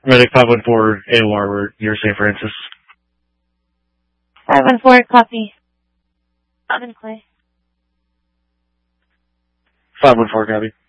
Medic 514 AOR, we're near St. Francis. 514, copy. I'm in Clay. 514, copy.